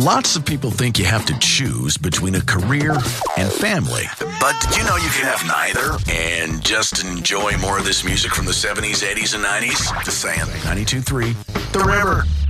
Lots of people think you have to choose between a career and family. But did you know you can have neither and just enjoy more of this music from the 70s, 80s, and 90s? Just saying. 92.3 The River.